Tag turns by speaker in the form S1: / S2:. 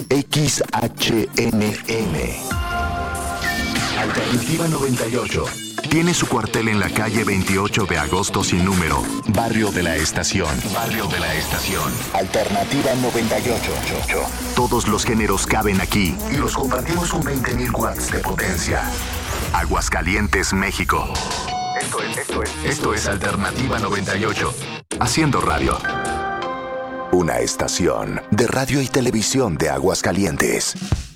S1: XHNN. Alternativa 98. Tiene su cuartel en la calle 28 de agosto sin número, Barrio de la Estación. Barrio de la Estación. Alternativa 98. Todos los géneros caben aquí y los compartimos con 20.000 watts de potencia. Aguascalientes, México. Esto es Alternativa 98. Haciendo radio. Una estación de radio y televisión de Aguascalientes.